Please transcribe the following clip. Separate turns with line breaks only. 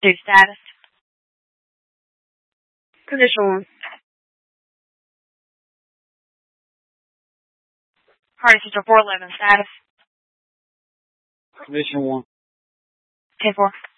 Do status. Condition 1. Party Sister 411, status.
Condition 1.
10-4.